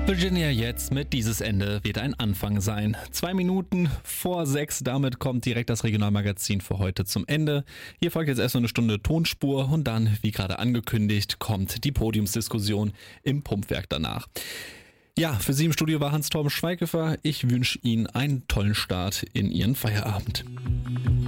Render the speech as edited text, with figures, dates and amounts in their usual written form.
Virginia jetzt mit dieses Ende wird ein Anfang sein. 2 Minuten vor 6, damit kommt direkt das Regionalmagazin für heute zum Ende. Hier folgt jetzt erst noch eine Stunde Tonspur und dann, wie gerade angekündigt, kommt die Podiumsdiskussion im Pumpwerk danach. Ja, für Sie im Studio war Hans-Torben Schweighöfer. Ich wünsche Ihnen einen tollen Start in Ihren Feierabend.